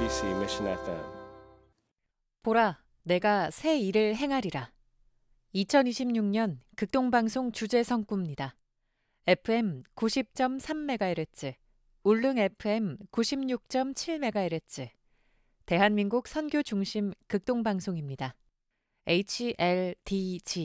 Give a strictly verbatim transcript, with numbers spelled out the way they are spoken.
엠비씨 Mission 에프엠. 보라, 내가 새 일을 행하리라. 이천이십육 년 극동방송 주제 성구입니다. 에프엠 구십 점 삼 메가헤르츠, 울릉 에프엠 구십육 점 칠 메가헤르츠, 대한민국 선교 중심 극동방송입니다. 에이치엘디지